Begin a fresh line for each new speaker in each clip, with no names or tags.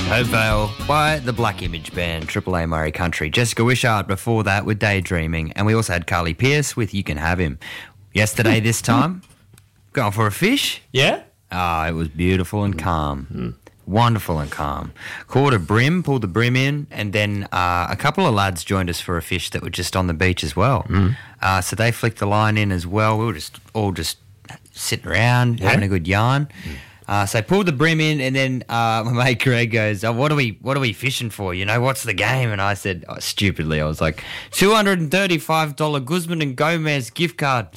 Hopevale by the Black Image Band, Triple A Murray Country. Jessica Wishart before that with Daydreaming. And we also had Carly Pearce with You Can Have Him. Yesterday, this time, going for a fish.
Yeah?
It was beautiful and calm. Wonderful and calm. Caught a brim, pulled the brim in, and then a couple of lads joined us for a fish that were just on the beach as well. So they flicked the line in as well. We were all just sitting around, having a good yarn. So I pulled the brim in, and then my mate Greg goes, what are we fishing for? You know, what's the game? And I said, stupidly, I was like, $235 Guzman and Gomez gift card,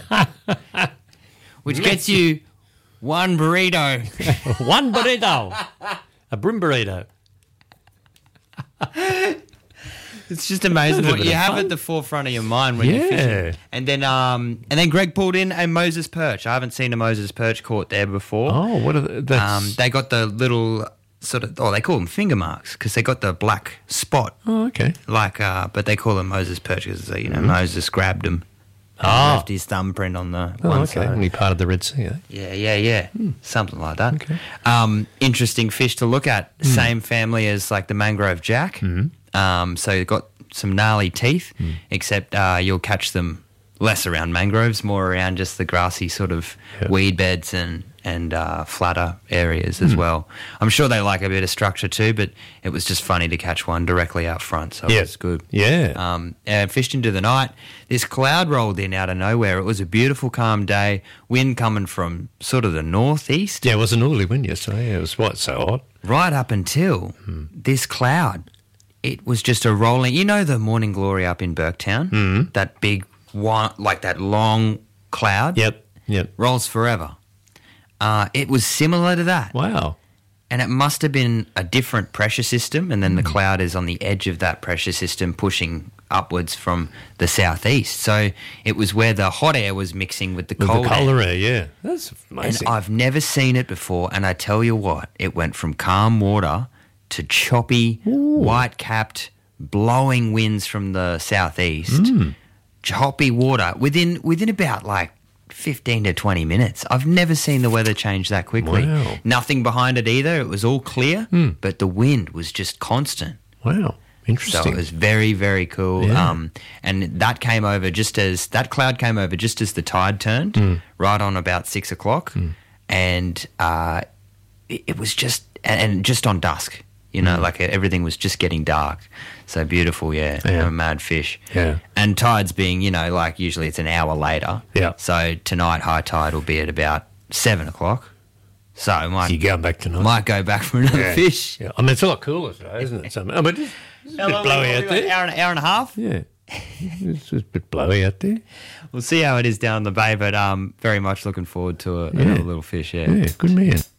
which gets you one burrito.
One burrito. A brim burrito.
It's just amazing what you have at the forefront of your mind when you're fishing. And then Greg pulled in a Moses perch. I haven't seen a Moses perch caught there before.
Oh, what are
they got the little sort of, they call them finger marks because they got the black spot.
Oh, okay.
But they call them Moses perch because, Moses grabbed them. Left his thumbprint on the one side.
Only part of the Red Sea, eh?
Yeah. Something like that.
Okay.
Interesting fish to look at. Same family as like the mangrove jack. So you've got some gnarly teeth, except you'll catch them less around mangroves, more around just the grassy sort of weed beds and flatter areas as well. I'm sure they like a bit of structure too, but it was just funny to catch one directly out front, so it was good.
Yeah.
Fished into the night. This cloud rolled in out of nowhere. It was a beautiful, calm day, wind coming from sort of the northeast.
Yeah, it was a northerly wind yesterday. It was so hot.
Right up until this cloud. It was just a rolling, the morning glory up in Burketown, that big one, like that long cloud.
Yep.
Rolls forever. It was similar to that.
Wow.
And it must have been a different pressure system, and then the cloud is on the edge of that pressure system pushing upwards from the southeast. So it was where the hot air was mixing with the cold
air. Yeah. That's amazing.
And I've never seen it before, and I tell you what, it went from calm water to choppy, white-capped, blowing winds from the southeast, choppy water within about like 15 to 20 minutes. I've never seen the weather change that quickly.
Wow.
Nothing behind it either. It was all clear, but the wind was just constant.
Wow. Interesting.
So it was very, very cool.
Yeah.
And that cloud came over just as the tide turned, right on about 6 o'clock. And it was just on dusk. Like everything was just getting dark. So beautiful, a mad fish.
Yeah.
And tides being, like usually it's an hour later.
Yeah.
So tonight high tide will be at about 7 o'clock. So
you're going back tonight?
Might go back for another fish.
Yeah. I mean, it's a lot cooler today, isn't it? It's a bit blowy out there.
Hour and a half?
Yeah. It's a bit blowy out there.
We'll see how it is down the bay, but very much looking forward to another little fish,
Yeah, good man.